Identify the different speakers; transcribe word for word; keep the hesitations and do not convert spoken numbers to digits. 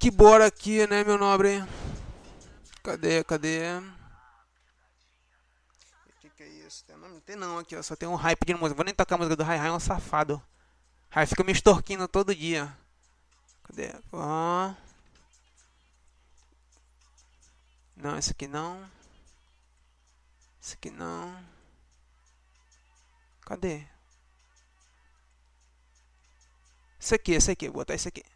Speaker 1: que bora aqui, né, meu nobre? Cadê, cadê? O que que é isso? Tem nome? Não tem não aqui, ó. Só tem um hype de música. Vou nem tocar a música do Rai Rai, é um safado. Rai fica me extorquindo todo dia. Cadê? Ó. Não, esse aqui não. Esse aqui não. Cadê? Esse aqui, esse aqui. Vou botar esse aqui.